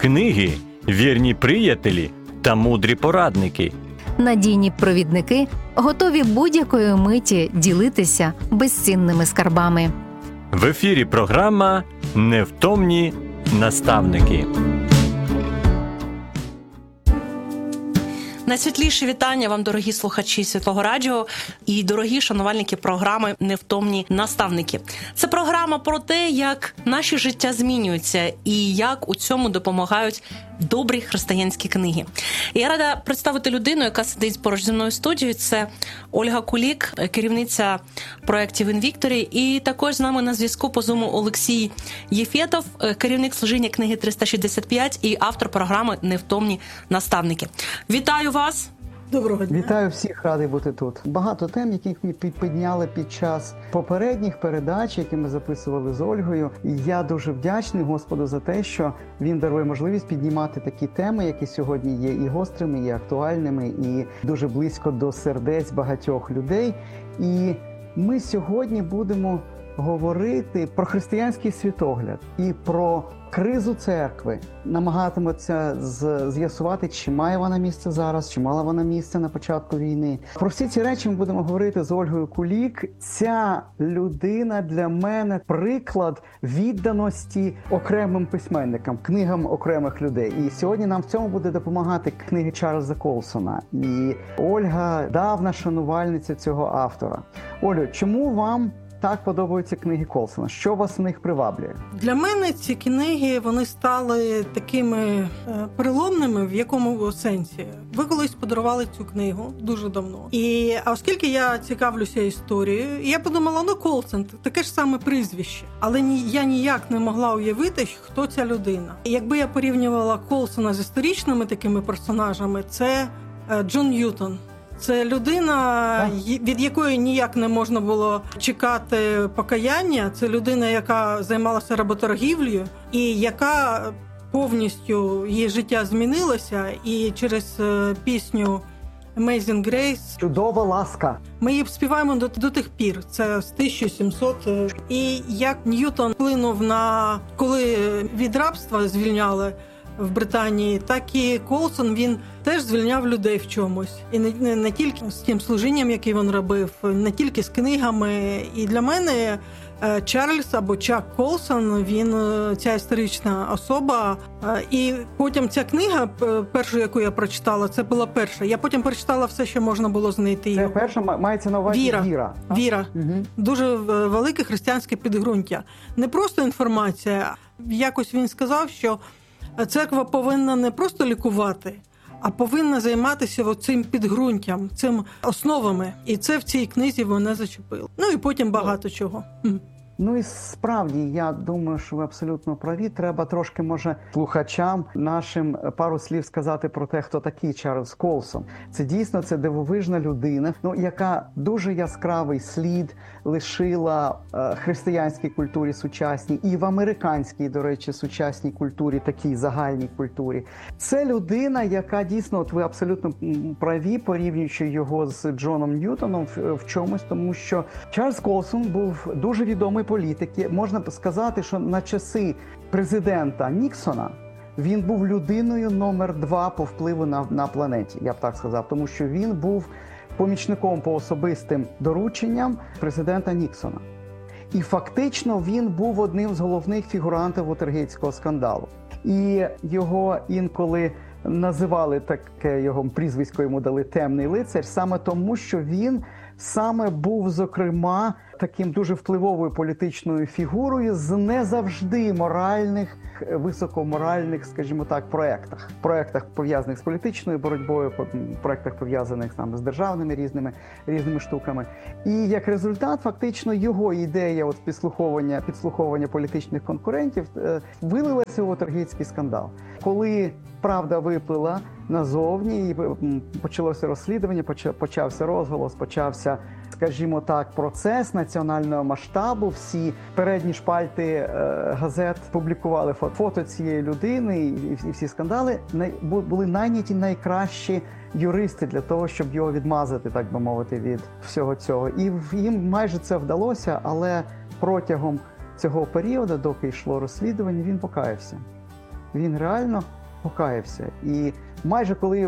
Книги – вірні приятелі та мудрі порадники. Надійні провідники готові будь-якої миті ділитися безцінними скарбами. В ефірі програма «Невтомні наставники». Найсвітліші вітання вам, дорогі слухачі Світлого Радіо і дорогі шанувальники програми «Невтомні наставники». Це програма про те, як наші життя змінюються і як у цьому допомагають добрі християнські книги. І я рада представити людину, яка сидить поруч зі мною в студії. Це Ольга Кулік, керівниця проєктів «Інвікторі». І також з нами на зв'язку по Зуму Олексій Єфєтов, керівник служіння книги 365 і автор програми «Невтомні наставники». Вітаю вас! Доброго дня. Вітаю всіх, радий бути тут. Багато тем, які ми підняли під час попередніх передач, які ми записували з Ольгою. І я дуже вдячний Господу за те, що Він дарує можливість піднімати такі теми, які сьогодні є і гострими, і актуальними, і дуже близько до сердець багатьох людей. І ми сьогодні будемо говорити про християнський світогляд і про кризу церкви. Намагатиметься з'ясувати, чи має вона місце зараз, чи мала вона місце на початку війни. Про всі ці речі ми будемо говорити з Ольгою Кулік. Ця людина для мене приклад відданості окремим письменникам, книгам окремих людей. І сьогодні нам в цьому буде допомагати книги Чарльза Колсона. І Ольга давна шанувальниця цього автора. Олю, чому вам так подобаються книги Колсона? Що вас в них приваблює? Для мене ці книги, вони стали такими переломними, в якому сенсі. Ви колись подарували цю книгу дуже давно. А оскільки я цікавлюся історією, я подумала, Колсон, таке ж саме прізвище. Але я ніяк не могла уявити, хто ця людина. І якби я порівнювала Колсона з історичними такими персонажами, це Джон Ньютон. Це людина, від якої ніяк не можна було чекати покаяння. Це людина, яка займалася работоргівлею і яка повністю, її життя змінилося. І через пісню Amazing Grace «Чудова ласка». Ми її співаємо до тих пір. Це з 1700. І як Ньютон вплинув на, коли від рабства звільняли в Британії, так і Колсон, він теж звільняв людей в чомусь. І не тільки з тим служінням, яке він робив, не тільки з книгами. І для мене Чарльз або Чак Колсон, він ця історична особа. І потім ця книга, першу, яку я прочитала, це була перша. Я потім прочитала все, що можна було знайти. Це перша, мається на увазі віра. Віра. Угу. Дуже велике християнське підґрунтя. Не просто інформація. Якось він сказав, що церква повинна не просто лікувати, а повинна займатися цим підґрунтям, цим основами. І це в цій книзі мене зачепило. І потім багато чого. І справді, я думаю, що ви абсолютно праві. Треба трошки, може, слухачам нашим пару слів сказати про те, хто такий Чарльз Колсон. Це дійсно, це дивовижна людина, яка дуже яскравий слід лишила християнській культурі сучасній і в американській, до речі, сучасній культурі, такій загальній культурі. Це людина, яка дійсно, от ви абсолютно праві, порівнюючи його з Джоном Ньютоном в чомусь, тому що Чарльз Колсон був дуже відомий політик. Можна сказати, що на часи президента Ніксона він був людиною номер 2 по впливу на планеті, я б так сказав, тому що він був помічником по особистим дорученням президента Ніксона. І фактично він був одним з головних фігурантів Вотергейтського скандалу. І його інколи називали, таке його прізвисько йому дали, «темний лицар», саме тому, що він саме був, зокрема, таким дуже впливовою політичною фігурою з не завжди моральних, високоморальних, скажімо так, проєктах, пов'язаних з політичною боротьбою, проєктах, пов'язаних з державними різними штуками. І як результат, фактично, його ідея підслуховування політичних конкурентів вилилася у Вотергейтський скандал. Коли правда виплила назовні і почалося розслідування, почався розголос, почався, скажімо так, процес національного масштабу. Всі передні шпальти газет публікували фото цієї людини, і всі скандали. Були найняті найкращі юристи для того, щоб його відмазати, так би мовити, від всього цього. І їм майже це вдалося, але протягом цього періоду, доки йшло розслідування, він покаявся. Він реально покаявся. І майже коли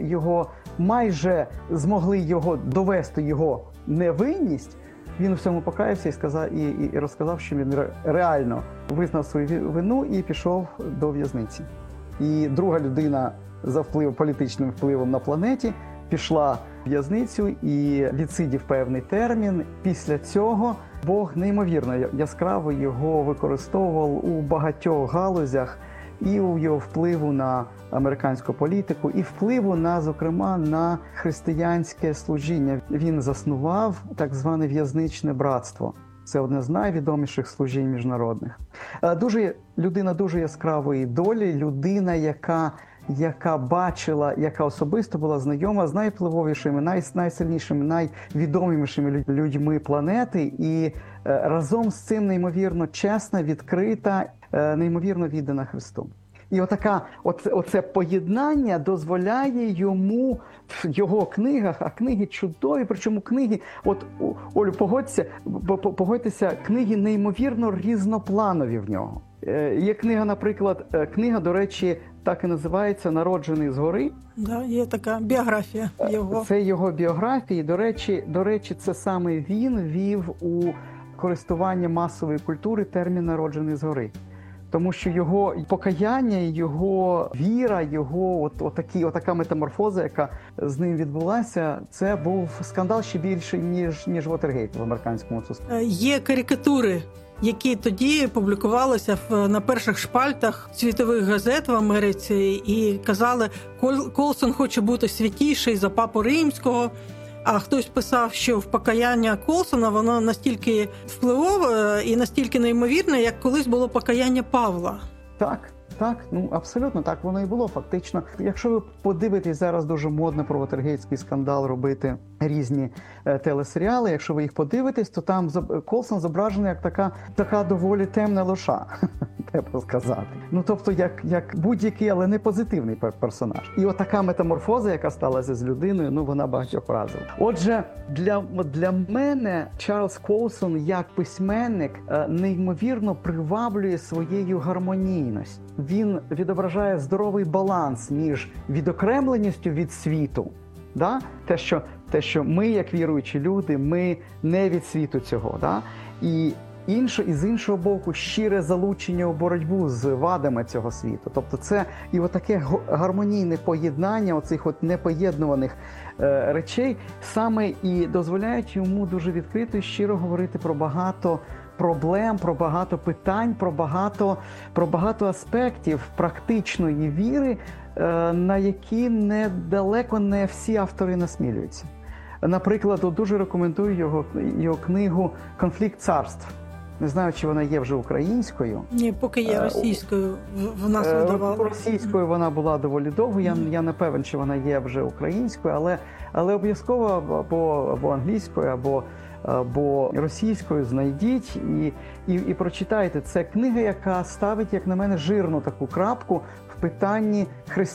майже змогли довести його невинність, він у всьому покаявся і розказав, що він реально визнав свою вину і пішов до в'язниці. І друга людина за політичним впливом на планеті пішла в в'язницю і відсидів певний термін. Після цього Бог неймовірно яскраво його використовував у багатьох галузях, і у його впливу на американську політику, і впливу зокрема, на християнське служіння. Він заснував так зване в'язничне братство. Це одне з найвідоміших служінь міжнародних. Людина дуже яскравої долі, людина, яка бачила, яка особисто була знайома з найвпливовішими, найсильнішими, найвідомішими людьми планети, і разом з цим неймовірно чесна, відкрита, неймовірно віддана Христу. І оце поєднання дозволяє йому в його книгах, а книги чудові, причому книги, Олю, погодьтеся, книги неймовірно різнопланові в нього. Є книга, наприклад, до речі, так і називається «Народжений згори». Да, є така біографія його. Це його біографії. До речі, це саме він ввів у користування масової культури термін «народжений згори». Тому що його покаяння, його віра, його отака метаморфоза, яка з ним відбулася, це був скандал ще більший, ніж Вотергейт в американському суспільстві. Є карикатури, які тоді публікувалися на перших шпальтах світових газет в Америці і казали, Колсон хоче бути святіший за папу Римського. А хтось писав, що покаяння Колсона, воно настільки впливове і настільки неймовірне, як колись було покаяння Павла. Так, абсолютно так воно і було фактично. Якщо ви подивитесь, зараз дуже модно про Вотергейтський скандал робити різні телесеріали, якщо ви їх подивитесь, то там Колсон зображений як така доволі темна лоша, треба сказати. Тобто як будь-який, але не позитивний персонаж. І отака метаморфоза, яка сталася з людиною, вона багатьох вразила. Отже, для мене Чарльз Колсон як письменник неймовірно приваблює своєю гармонійністю. Він відображає здоровий баланс між відокремленістю від світу, да? Те, що ми, як віруючі люди, ми не від світу цього, да? І з іншого боку, щире залучення у боротьбу з вадами цього світу. Тобто це і отаке гармонійне поєднання оцих непоєднуваних речей саме і дозволяють йому дуже відкрито і щиро говорити про багато проблем, про багато питань, про багато аспектів практичної віри, на які далеко не всі автори насмілюються. Наприклад, дуже рекомендую його книгу «Конфлікт царств». Не знаю, чи вона є вже українською. Ні, поки є російською, в нас видавали. Російською вона була доволі довго, я не певен, чи вона є вже українською, але обов'язково або англійською, або російською знайдіть і прочитайте. Це книга, яка ставить, як на мене, жирну таку крапку в питанні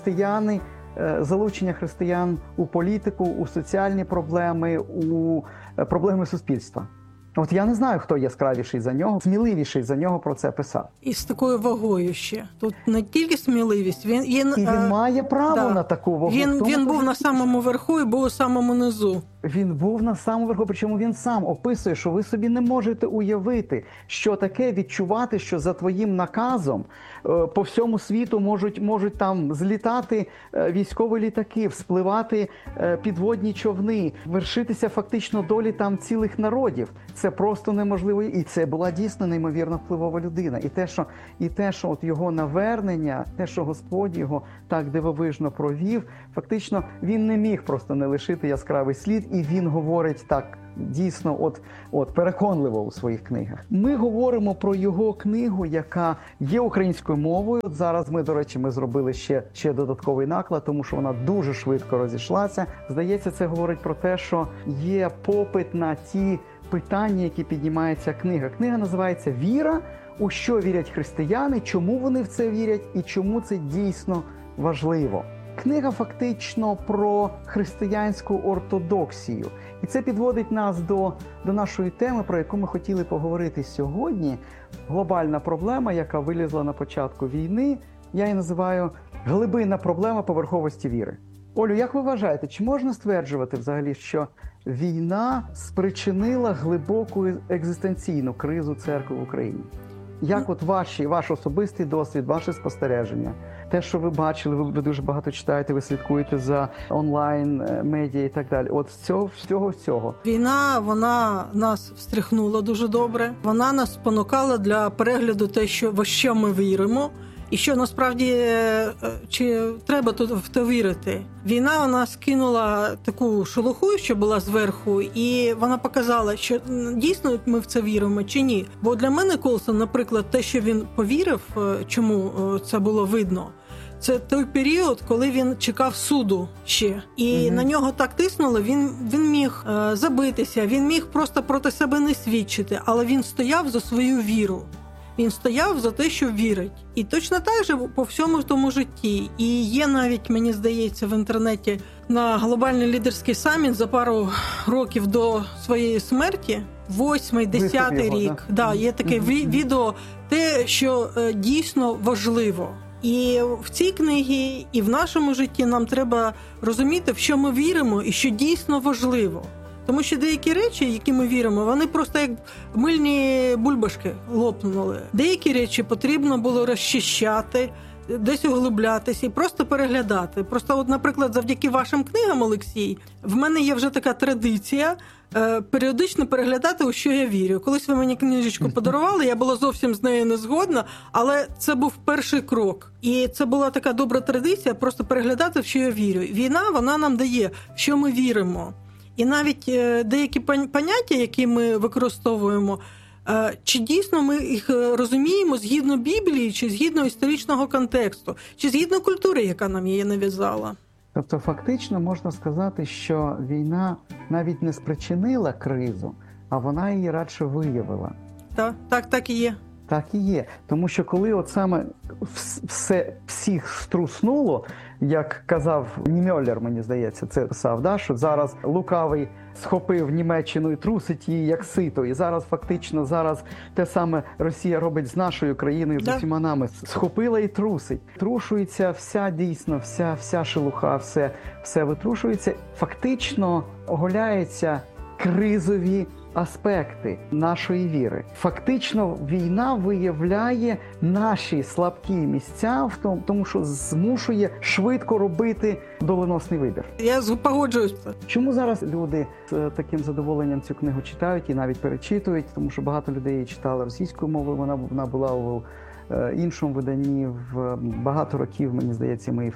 залучення християн у політику, у соціальні проблеми, у проблеми суспільства. От я не знаю, хто яскравіший за нього, сміливіший за нього про це писав. І з такою вагою ще. Тут не тільки сміливість, він має право на таку вагу. Він був на самому верху і був у самому низу. Він був на самому верху, причому він сам описує, що ви собі не можете уявити, що таке відчувати, що за твоїм наказом по всьому світу можуть там злітати військові літаки, вспливати підводні човни, вершитися фактично долі там цілих народів. Це просто неможливо. І це була дійсно неймовірно впливова людина. І те, що от його навернення, те, що Господь його так дивовижно провів, фактично він не міг просто не лишити яскравий слід, і він говорить так дійсно переконливо у своїх книгах. Ми говоримо про його книгу, яка є українською мовою. От зараз до речі, ми зробили ще додатковий наклад, тому що вона дуже швидко розійшлася. Здається, це говорить про те, що є попит на ті питання, які піднімається книга. Книга називається «Віра. У що вірять християни, чому вони в це вірять і чому це дійсно важливо». Книга фактично про християнську ортодоксію. І це підводить нас до нашої теми, про яку ми хотіли поговорити сьогодні. Глобальна проблема, яка вилізла на початку війни, я її називаю глибинна проблема поверховості віри. Олю, як ви вважаєте, чи можна стверджувати взагалі, що війна спричинила глибоку екзистенційну кризу церкви в Україні? Як от ваш особистий досвід, ваші спостереження, те, що ви бачили, ви дуже багато читаєте, ви слідкуєте за онлайн-медіа і так далі. От з цього всього. Війна, вона нас встряхнула дуже добре. Вона нас спонукала для перегляду те, во що ми віримо. І що насправді, чи треба тут в те вірити? Війна, вона скинула таку шелуху, що була зверху, і вона показала, що дійсно ми в це віримо чи ні. Бо для мене Колсон, наприклад, те, що він повірив, чому це було видно, це той період, коли він чекав суду ще. І на нього так тиснуло, він міг забитися, він міг просто проти себе не свідчити, але він стояв за свою віру. Він стояв за те, що вірить. І точно так же по всьому тому житті. І є навіть, мені здається, в інтернеті на глобальний лідерський саміт за пару років до своєї смерті, 8-й, 10-й рік. Да, є таке відео, те, що дійсно важливо. І в цій книгі, і в нашому житті нам треба розуміти, в що ми віримо і що дійсно важливо. Тому що деякі речі, які ми віримо, вони просто як мильні бульбашки лопнули. Деякі речі потрібно було розчищати, десь углублятися і просто переглядати. Просто, от, наприклад, завдяки вашим книгам, Олексій, в мене є вже така традиція періодично переглядати, у що я вірю. Колись ви мені книжечку подарували, я була зовсім з нею не згодна, але це був перший крок. І це була така добра традиція просто переглядати, в що я вірю. Війна, вона нам дає, в що ми віримо. І навіть деякі поняття, які ми використовуємо, чи дійсно ми їх розуміємо згідно Біблії, чи згідно історичного контексту, чи згідно культури, яка нам її нав'язала. Тобто фактично можна сказати, що війна навіть не спричинила кризу, а вона її радше виявила. Так і є. Так і є. Тому що коли от саме всіх струснуло, як казав Німьоллер, мені здається, це писав, да, що зараз лукавий схопив Німеччину і трусить її як сито. І зараз фактично те саме Росія робить з нашою країною, з усіма нами. Схопила і трусить. Трушується вся шелуха, все витрушується. Фактично оголяються кризові аспекти нашої віри. Фактично війна виявляє наші слабкі місця в тому, що змушує швидко робити доленосний вибір. Я погоджуюсь. Чому зараз люди з таким задоволенням цю книгу читають і навіть перечитують? Тому що багато людей її читали російською мовою, вона була у іншому виданні в багато років, мені здається, ми і в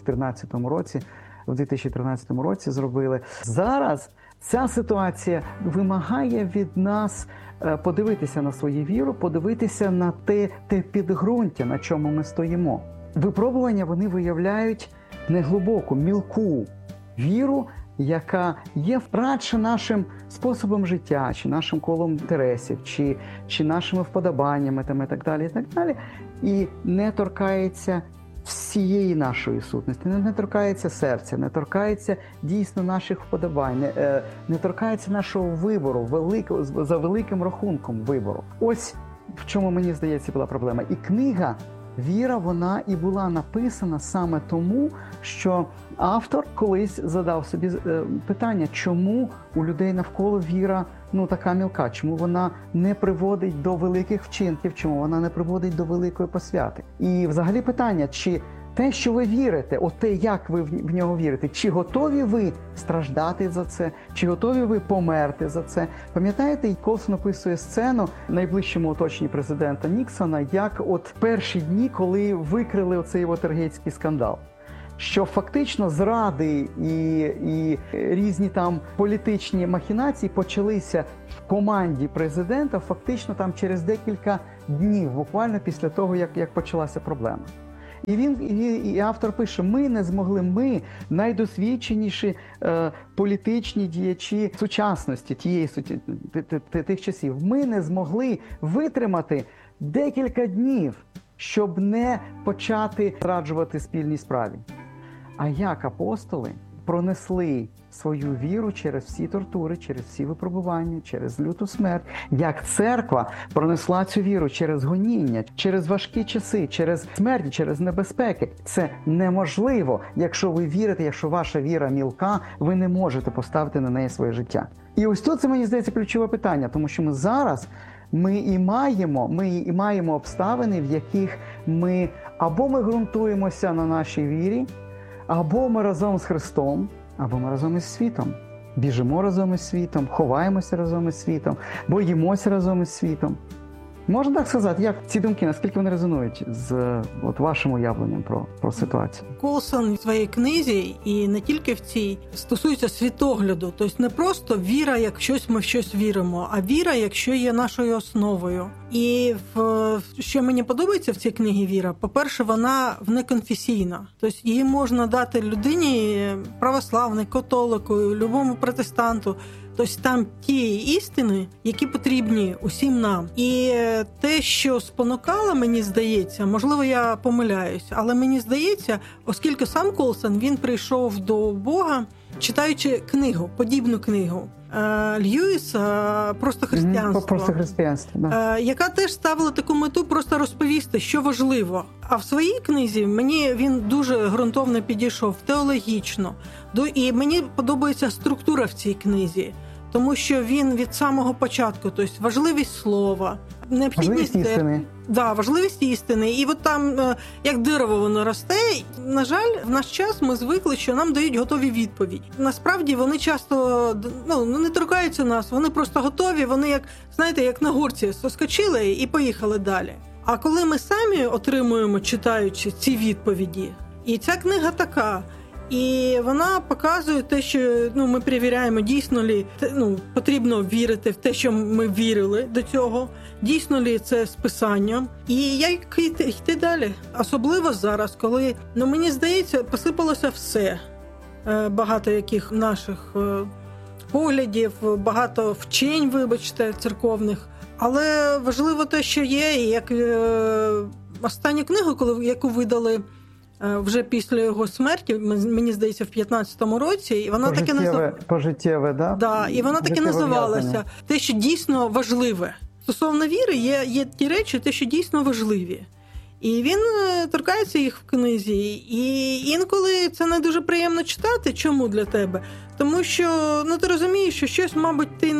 2013 році зробили. Зараз ця ситуація вимагає від нас подивитися на свою віру, подивитися на те підґрунтя, на чому ми стоїмо. Випробування, вони виявляють неглибоку, мілку віру, яка є радше нашим способом життя, чи нашим колом інтересів, чи нашими вподобаннями і так далі, і не торкається всієї нашої сутності, не торкається серця, не торкається дійсно наших вподобань, не торкається нашого вибору, за великим рахунком вибору. Ось в чому, мені здається, була проблема. І книга «Віра», вона і була написана саме тому, що автор колись задав собі питання, чому у людей навколо віра така мілка, чому вона не приводить до великих вчинків, чому вона не приводить до великої посвяти. І взагалі питання, чи те, що ви вірите, те, як ви в нього вірите, чи готові ви страждати за це, чи готові ви померти за це. Пам'ятаєте, Колсон описує сцену в найближчому оточенні президента Ніксона, як перші дні, коли викрили оцей Вотергейтський скандал. Що фактично зради і різні там політичні махінації почалися в команді президента фактично там через декілька днів, буквально після того, як почалася проблема. І автор пише, ми, найдосвідченіші політичні діячі сучасності, тих часів, ми не змогли витримати декілька днів, щоб не почати зраджувати спільній справі. А як апостоли пронесли свою віру через всі тортури, через всі випробування, через люту смерть. Як церква пронесла цю віру через гоніння, через важкі часи, через смерті, через небезпеки. Це неможливо, якщо ви вірите, якщо ваша віра мілка, ви не можете поставити на неї своє життя. І ось тут це, мені здається, ключове питання, тому що ми зараз ми і маємо обставини, в яких ми або ми ґрунтуємося на нашій вірі, або ми разом з Христом, або ми разом із світом. Біжимо разом із світом, ховаємося разом із світом, боїмося разом із світом. Можна так сказати, як ці думки, наскільки вони резонують з вашим уявленням про ситуацію? Колсон в своїй книзі, і не тільки в цій, стосується світогляду. Тобто не просто віра, як ми в щось віримо, а віра, якщо є нашою основою. І що мені подобається в цій книгі «Віра», по-перше, вона неконфесійна. Тобто її можна дати людині, православній, католику, любому протестанту. Тобто там ті істини, які потрібні усім нам. І те, що спонукало, мені здається, можливо, я помиляюсь, але мені здається, оскільки сам Колсон, він прийшов до Бога, читаючи книгу, подібну книгу Льюіса «Просто християнство», «Просто християнство», да. Яка теж ставила таку мету просто розповісти, що важливо. А в своїй книзі він дуже ґрунтовно підійшов, теологічно. І мені подобається структура в цій книзі, тому що він від самого початку, тобто важливість слова, необхідність істини. Да, важливість істини. І от там, як дерево воно росте, на жаль, в наш час ми звикли, що нам дають готові відповіді. Насправді вони часто не торкаються нас, вони просто готові, вони як на горці соскочили і поїхали далі. А коли ми самі отримуємо, читаючи ці відповіді, і ця книга така, і вона показує те, що ми перевіряємо, дійсно лі потрібно вірити в те, що ми вірили до цього, дійсно лі це з Писанням, і як йти далі. Особливо зараз, коли, мені здається, посипалося все. Багато яких наших поглядів, багато вчень, вибачте, церковних. Але важливо те, що є, і як останню книгу, яку видали вже після його смерті, мені здається, в 15-му році, і вона пожиттєве, да? Да, і вона таки називалася те, що дійсно важливе. Стосовно віри є ті речі, те, що дійсно важливі. І він торкається їх в книзі. І інколи це не дуже приємно читати. Чому для тебе? Тому що ти розумієш, що щось, мабуть, ти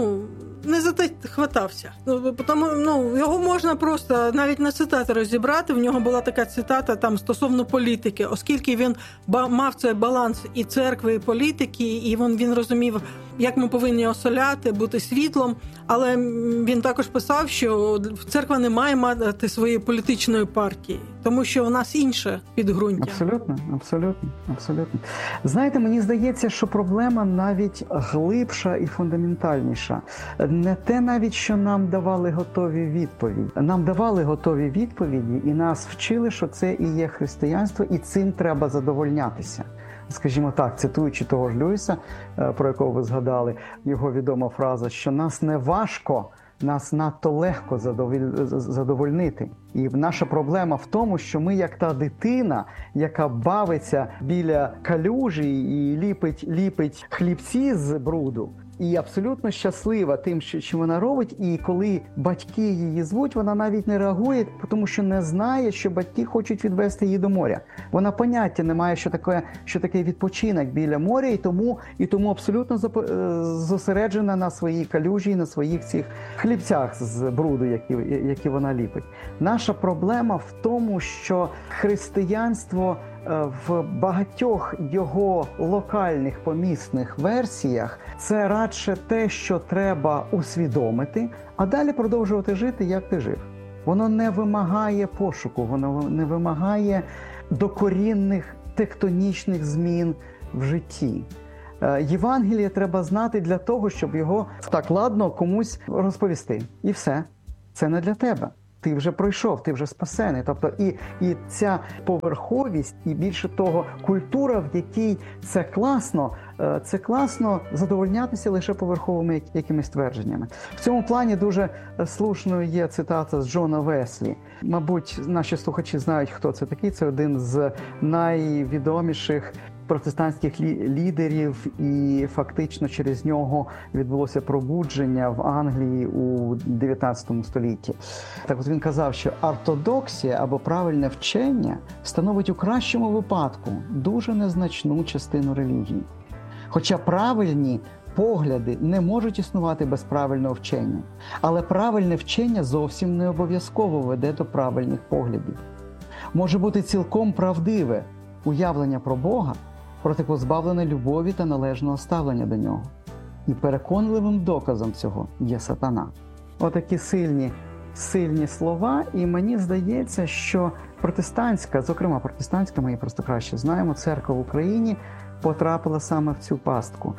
не за те хватався. Тому його можна просто навіть на цитати розібрати. В нього була така цитата там стосовно політики, оскільки він мав цей баланс і церкви, і політики, і він розумів, як ми повинні осоляти, бути світлом. Але він також писав, що церква не має мати своєї політичної партії, тому що у нас інше підґрунтя. Абсолютно. Знаєте, мені здається, що проблема навіть глибша і фундаментальніша. Не те навіть, що нам давали готові відповіді. Нам давали готові відповіді і нас вчили, що це і є християнство, і цим треба задовольнятися. Скажімо так, цитуючи того ж Льюіса, про якого ви згадали, його відома фраза, що нас не важко, нас надто легко задовольнити. І наша проблема в тому, що ми як та дитина, яка бавиться біля калюжі і ліпить хлібці з бруду, і абсолютно щаслива тим, що вона робить, і коли батьки її звуть, вона навіть не реагує, тому що не знає, що батьки хочуть відвести її до моря. Вона поняття не має, що таке відпочинок біля моря, і тому абсолютно зосереджена на своїй калюжі, на своїх цих хлібцях з бруду, які вона ліпить. Наша проблема в тому, що християнство в багатьох його локальних помісних версіях це радше те, що треба усвідомити, а далі продовжувати жити, як ти жив. Воно не вимагає пошуку, воно не вимагає докорінних тектонічних змін в житті. Євангеліє треба знати для того, щоб його так ладно комусь розповісти. І все. Це не для тебе. Ти вже пройшов, ти вже спасений. Тобто і ця поверховість, і більше того, культура, в якій це класно задовольнятися лише поверховими якимись твердженнями. В цьому плані дуже слушною є цитата з Джона Веслі. Мабуть, наші слухачі знають, хто це такий. Це один з найвідоміших протестантських лідерів, і фактично через нього відбулося пробудження в Англії у 19 столітті. Так от він казав, що ортодоксія або правильне вчення становить у кращому випадку дуже незначну частину релігії. Хоча правильні погляди не можуть існувати без правильного вчення. Але правильне вчення зовсім не обов'язково веде до правильних поглядів. Може бути цілком правдиве уявлення про Бога, проте позбавлене любові та належного ставлення до нього. І переконливим доказом цього є сатана. Отакі сильні слова, і мені здається, що протестантська, зокрема протестантська, ми її просто краще знаємо, церква в Україні потрапила саме в цю пастку.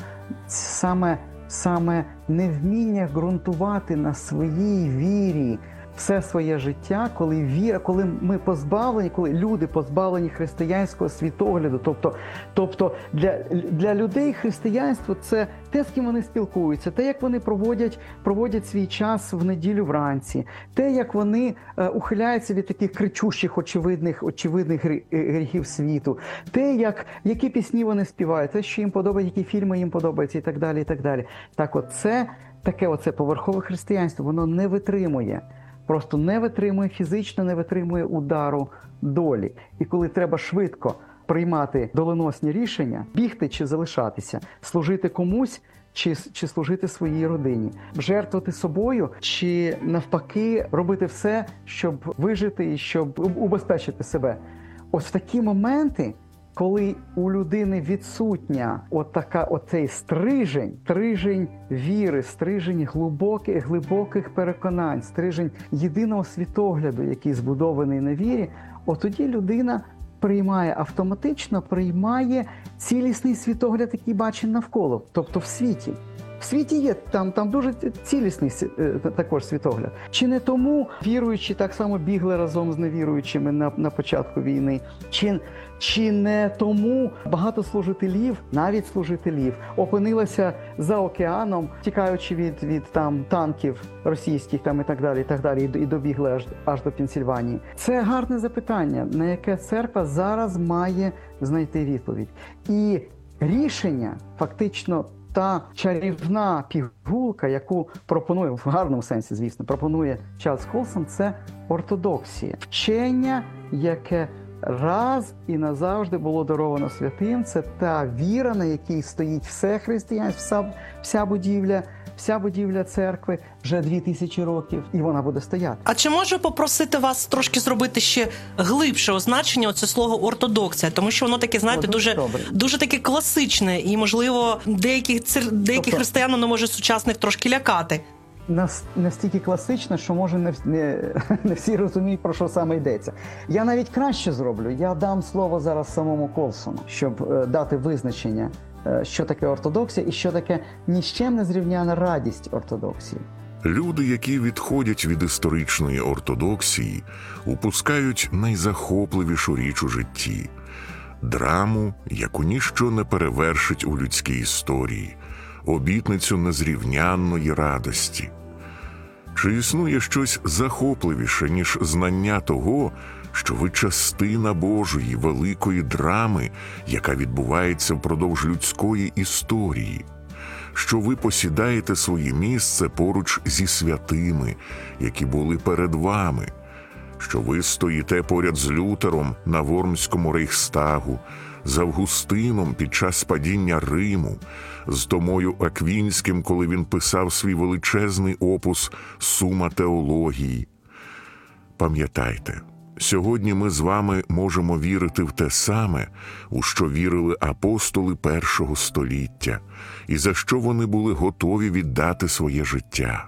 Саме невміння ґрунтувати на своїй вірі все своє життя, коли ми позбавлені, коли люди позбавлені християнського світогляду. Тобто для людей християнство – це те, з ким вони спілкуються, те, як вони проводять свій час в неділю вранці, те, як вони ухиляються від таких кричущих, очевидних гріхів світу, те, які пісні вони співають, те, що їм подобається, які фільми їм подобаються і так далі, і так далі. Так от це таке поверхове християнство, воно не витримує. Просто не витримує, фізично не витримує удару долі. І коли треба швидко приймати доленосні рішення, бігти чи залишатися, служити комусь чи служити своїй родині, жертвувати собою чи навпаки робити все, щоб вижити і щоб убезпечити себе. Ось в такі моменти, коли у людини відсутня оцей стрижень віри, стрижень глибоких переконань, стрижень єдиного світогляду, який збудований на вірі, тоді людина автоматично приймає цілісний світогляд, який бачить навколо, тобто в світі. В світі є, там дуже цілісний також світогляд. Чи не тому віруючі так само бігли разом з невіруючими на початку війни? Чи не тому багато навіть служителів, опинилися за океаном, тікаючи від танків російських і так далі, і добігли аж до Пенсільванії? Це гарне запитання, на яке церква зараз має знайти відповідь. І рішення, фактично, та чарівна пігулка, яку пропонує, в гарному сенсі, звісно, пропонує Чарльз Колсон, це ортодоксія. Вчення, яке раз і назавжди було даровано святим, це та віра, на якій стоїть все християнство, вся будівля церкви вже 2000 років, і вона буде стояти. А чи можу попросити вас трошки зробити ще глибше означення оце слово ортодоксія? Тому що воно таке, знаєте, дуже таке класичне, і, можливо, деяких християн воно може сучасних трошки лякати. Настільки класичне, що, може, не всі розуміють, про що саме йдеться. Я навіть краще зроблю. Я дам слово зараз самому Колсону, щоб дати визначення, що таке ортодоксія і що таке ні з чим не зрівняна радість ортодоксії. Люди, які відходять від історичної ортодоксії, упускають найзахопливішу річ у житті – драму, яку ніщо не перевершить у людській історії, обітницю незрівнянної радості. Чи існує щось захопливіше, ніж знання того, що ви частина Божої великої драми, яка відбувається впродовж людської історії? Що ви посідаєте своє місце поруч зі святими, які були перед вами? Що ви стоїте поряд з Лютером на Вормському Рейхстагу, з Августином під час падіння Риму, з Томою Аквінським, коли він писав свій величезний опус «Сума теології». Пам'ятайте, сьогодні ми з вами можемо вірити в те саме, у що вірили апостоли першого століття, і за що вони були готові віддати своє життя.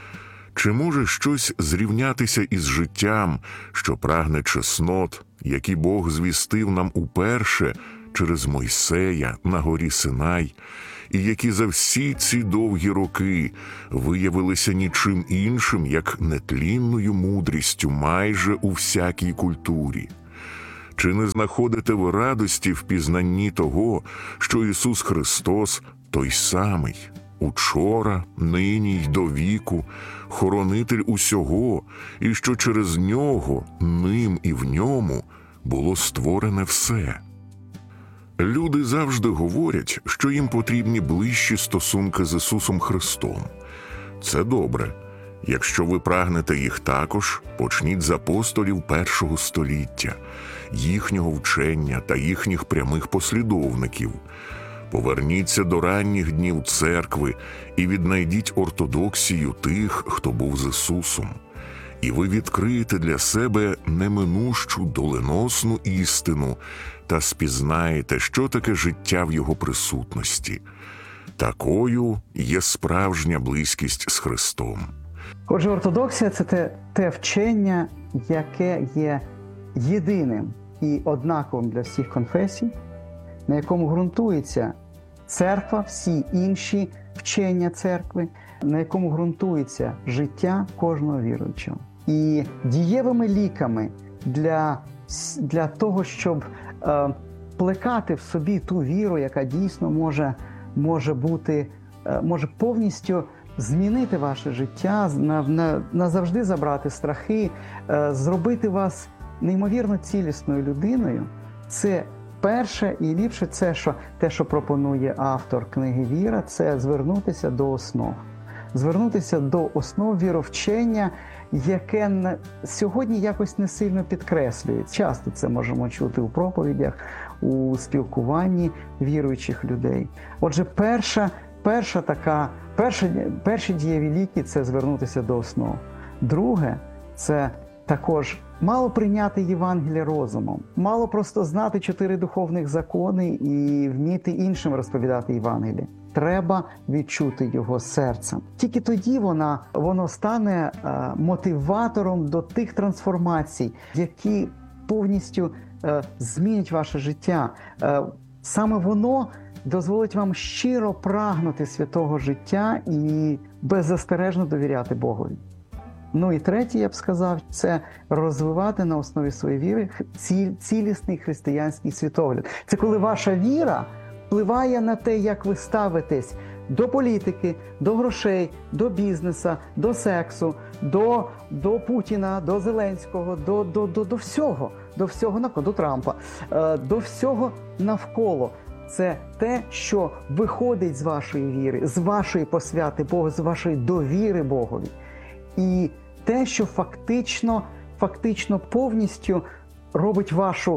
Чи може щось зрівнятися із життям, що прагне чеснот, які Бог звістив нам уперше через Мойсея на горі Синай, і які за всі ці довгі роки виявилися нічим іншим, як нетлінною мудрістю майже у всякій культурі? Чи не знаходите ви радості в пізнанні того, що Ісус Христос той самий, учора, нині й до віку, хоронитель усього, і що через Нього, ним і в Ньому було створене все? Люди завжди говорять, що їм потрібні ближчі стосунки з Ісусом Христом. Це добре. Якщо ви прагнете їх також, почніть з апостолів першого століття, їхнього вчення та їхніх прямих послідовників. Поверніться до ранніх днів церкви і віднайдіть ортодоксію тих, хто був з Ісусом. І ви відкриєте для себе неминущу доленосну істину та спізнаєте, що таке життя в Його присутності. Такою є справжня близькість з Христом. Отже, ортодоксія – це те вчення, яке є єдиним і однаковим для всіх конфесій, на якому ґрунтується церква, всі інші вчення церкви, на якому ґрунтується життя кожного віруючого. І дієвими ліками для того, щоб плекати в собі ту віру, яка дійсно може повністю змінити ваше життя, назавжди забрати страхи, зробити вас неймовірно цілісною людиною, це перше і ліпше те, що пропонує автор книги «Віра», це звернутися до основ. Звернутися до основ віровчення, яке сьогодні якось не сильно підкреслюється. Часто це можемо чути у проповідях, у спілкуванні віруючих людей. Отже, перші дієві ліки – це звернутися до основ. Друге – це також мало прийняти Євангеліє розумом, мало просто знати 4 духовних закони і вміти іншим розповідати Євангеліє. Треба відчути його серцем. Тільки тоді воно стане мотиватором до тих трансформацій, які повністю змінять ваше життя. Саме воно дозволить вам щиро прагнути святого життя і беззастережно довіряти Богові. Ну і третє, я б сказав, це розвивати на основі своєї віри цілісний християнський світогляд. Це коли ваша віра впливає на те, як ви ставитесь до політики, до грошей, до бізнесу, до сексу, до Путіна, до Зеленського, до всього, до Трампа, до всього навколо. Це те, що виходить з вашої віри, з вашої посвяти Богу, з вашої довіри Богові. І те, що фактично повністю робить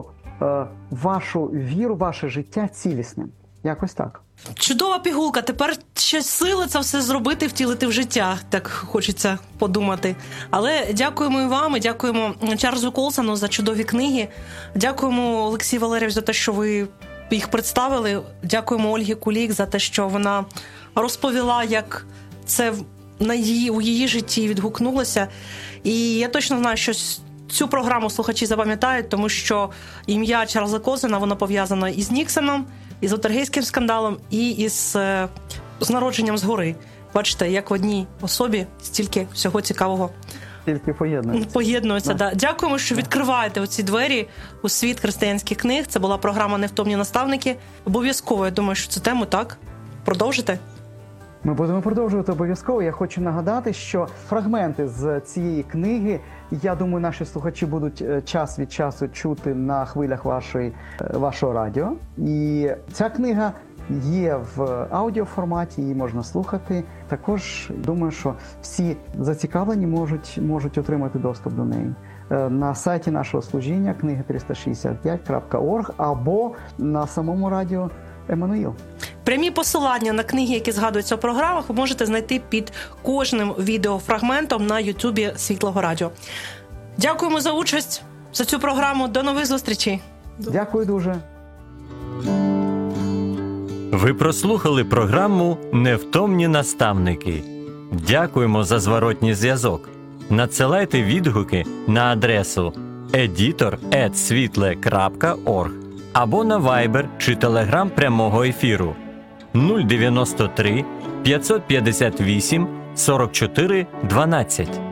вашу віру, ваше життя цілісним. Якось так. Чудова пігулка. Тепер ще сили це все зробити, втілити в життя. Так хочеться подумати. Але дякуємо і вам, і дякуємо Чарльзу Колсону за чудові книги. Дякуємо Олексію Валерійовичу за те, що ви їх представили. Дякуємо Ольгі Кулік за те, що вона розповіла, як це у її житті відгукнулося. І я точно знаю, що цю програму слухачі запам'ятають, тому що ім'я Чарльза Колсона, воно пов'язано із Ніксоном, із Вотергейським скандалом і із народженням згори. Бачите, як в одній особі стільки всього цікавого тільки поєднується. Да. Дякуємо, що відкриваєте оці двері у світ християнських книг. Це була програма «Невтомні наставники». Обов'язково, я думаю, що цю тему так продовжите. Ми будемо продовжувати обов'язково. Я хочу нагадати, що фрагменти з цієї книги, я думаю, наші слухачі будуть час від часу чути на хвилях вашого радіо. І ця книга є в аудіоформаті, її можна слухати. Також, думаю, що всі зацікавлені можуть отримати доступ до неї на сайті нашого служіння книги365.org або на самому радіо Еммануїл. Прямі посилання на книги, які згадуються у програмах, ви можете знайти під кожним відеофрагментом на Ютубі Світлого Радіо. Дякуємо за участь, за цю програму. До нових зустрічей. Дякую дуже. Ви прослухали програму «Невтомні наставники». Дякуємо за зворотній зв'язок. Надсилайте відгуки на адресу editor@svitle.org або на Viber чи Telegram прямого ефіру 093 558 44 12.